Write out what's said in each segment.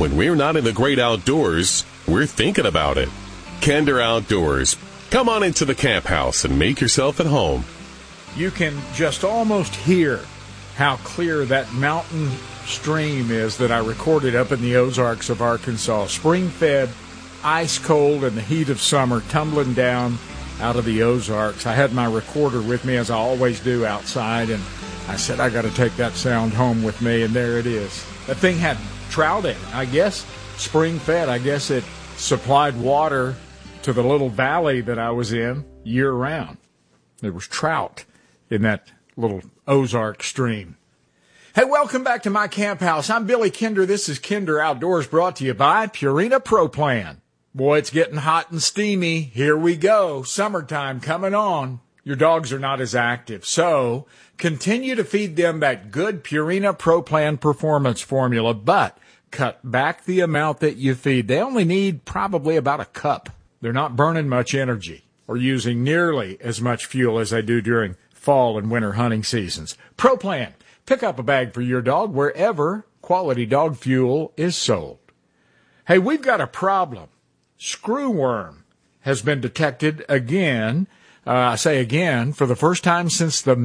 when we're not in the great outdoors, we're thinking about it. Kinder Outdoors. Come on into the camp house and make yourself at home. You can just almost hear how clear that mountain stream is that I recorded up in the Ozarks of Arkansas. Spring-fed, ice cold in the heat of summer, tumbling down out of the Ozarks. I had my recorder with me, as I always do, outside, and I said, I got to take that sound home with me, and there it is. That thing had trout in it, I guess, spring-fed. I guess it supplied water to the little valley that I was in year-round. There was trout in that little Ozark stream. Hey, welcome back to my camp house. I'm Billy Kinder. This is Kinder Outdoors, brought to you by Purina Pro Plan. Boy, it's getting hot and steamy. Here we go. Summertime coming on. Your dogs are not as active, so continue to feed them that good Purina Pro Plan performance formula, but cut back the amount that you feed. They only need probably about a cup. They're not burning much energy or using nearly as much fuel as they do during fall and winter hunting seasons. Pro Plan. Pick up a bag for your dog wherever quality dog fuel is sold. Hey, we've got a problem. Screwworm has been detected again. I say again, for the first time since the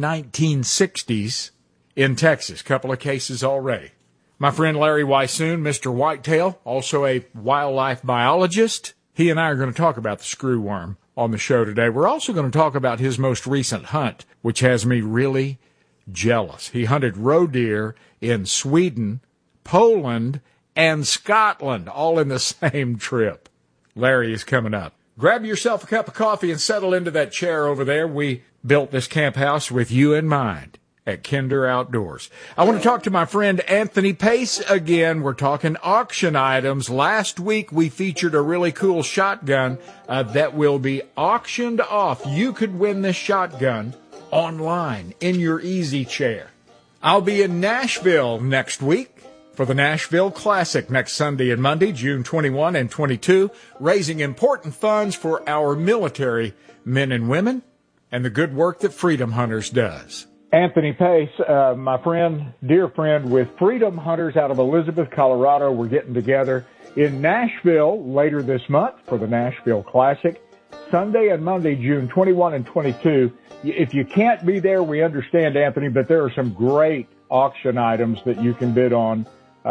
mid-1960s in Texas. Couple of cases already. My friend Larry Weissoon, Mr. Whitetail, also a wildlife biologist. He and I are going to talk about the screwworm on the show today. We're also going to talk about his most recent hunt, which has me really jealous. He hunted roe deer in Sweden, Poland, and Scotland, all in the same trip. Larry is coming up. Grab yourself a cup of coffee and settle into that chair over there. We built this camp house with you in mind at Kinder Outdoors. I want to talk to my friend Anthony Pace again. We're talking auction items. Last week we featured a really cool shotgun that will be auctioned off. You could win this shotgun online in your easy chair. I'll be in Nashville next week for the Nashville Classic next Sunday and Monday, June 21 and 22, raising important funds for our military men and women and the good work that Freedom Hunters does. Anthony Pace, my friend, dear friend with Freedom Hunters out of Elizabeth, Colorado. We're getting together in Nashville later this month for the Nashville Classic, Sunday and Monday, June 21 and 22. If you can't be there, we understand, Anthony, but there are some great auction items that you can bid on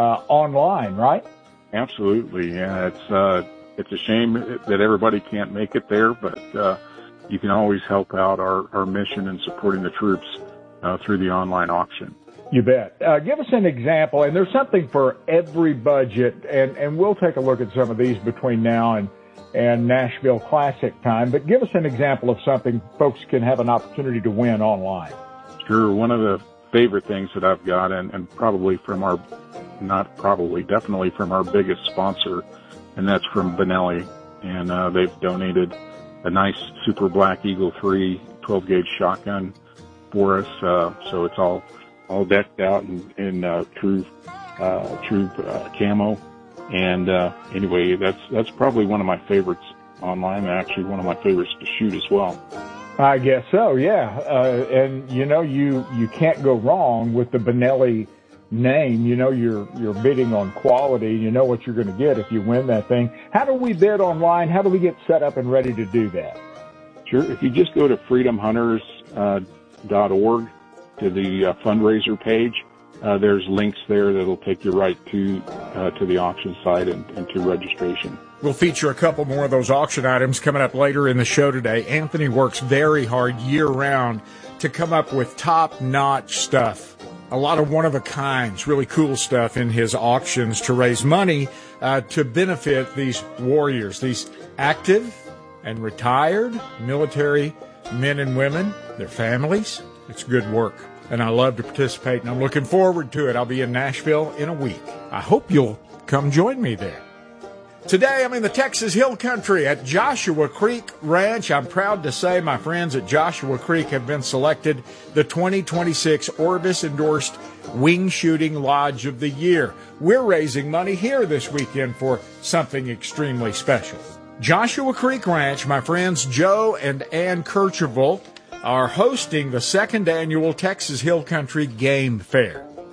online, right? Absolutely. Yeah, it's a shame that everybody can't make it there, but you can always help out our mission in supporting the troops through the online auction. You bet. Give us an example, and there's something for every budget, and we'll take a look at some of these between now and Nashville Classic time, but give us an example of something folks can have an opportunity to win online. Sure. One of the favorite things that I've got, and probably from our, not probably, definitely from our biggest sponsor, and that's from Benelli, and they've donated a nice Super Black Eagle 3 12-gauge shotgun for us, so it's all decked out in true camo. And anyway, that's probably one of my favorites online, and actually one of my favorites to shoot as well. I guess so, yeah. And you can't go wrong with the Benelli name. You're bidding on quality. You know what you're going to get if you win that thing. How do we bid online? How do we get set up and ready to do that? Sure. If you just go to freedomhunters.org to the fundraiser page, there's links there that'll take you right to the auction site and to registration. We'll feature a couple more of those auction items coming up later in the show today. Anthony works very hard year-round to come up with top-notch stuff. A lot of one-of-a-kinds, really cool stuff in his auctions to raise money to benefit these warriors, these active and retired military men and women, their families. It's good work, and I love to participate, and I'm looking forward to it. I'll be in Nashville in a week. I hope you'll come join me there. Today, I'm in the Texas Hill Country at Joshua Creek Ranch. I'm proud to say my friends at Joshua Creek have been selected the 2026 Orbis-endorsed Wing Shooting Lodge of the Year. We're raising money here this weekend for something extremely special. Joshua Creek Ranch, my friends Joe and Ann Kercheval are hosting the second annual Texas Hill Country Game Fair.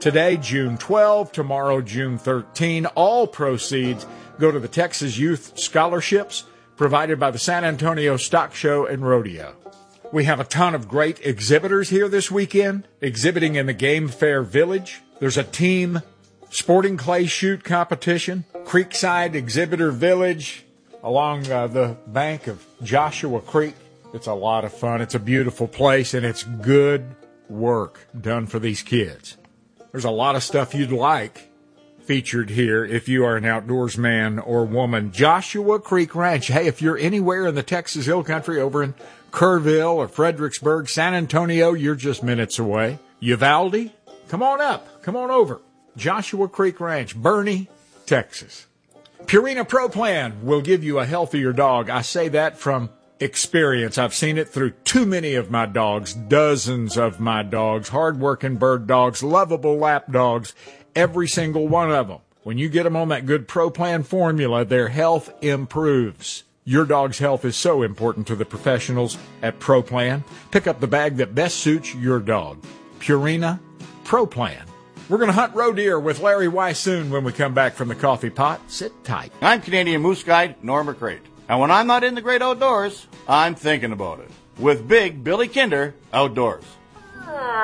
Today, June 12, tomorrow, June 13. All proceeds go to the Texas Youth Scholarships provided by the San Antonio Stock Show and Rodeo. We have a ton of great exhibitors here this weekend, exhibiting in the Game Fair Village. There's a team sporting clay shoot competition, Creekside Exhibitor Village, along the bank of Joshua Creek. It's a lot of fun. It's a beautiful place, and it's good work done for these kids. There's a lot of stuff you'd like featured here if you are an outdoors man or woman. Joshua Creek Ranch. Hey, if you're anywhere in the Texas Hill Country, over in Kerrville or Fredericksburg, San Antonio, you're just minutes away. Uvalde, come on up. Come on over. Joshua Creek Ranch, Bernie, Texas. Purina Pro Plan will give you a healthier dog. I say that from experience. I've seen it through too many of my dogs, dozens of my dogs, hard-working bird dogs, lovable lap dogs, every single one of them. When you get them on that good Pro Plan formula, their health improves. Your dog's health is so important to the professionals at Pro Plan. Pick up the bag that best suits your dog. Purina Pro Plan. We're going to hunt roe deer with Larry Weissoon when we come back from the coffee pot. Sit tight. I'm Canadian Moose Guide Norm McCrate. And when I'm not in the great outdoors, I'm thinking about it. With Big Billy Kinder Outdoors.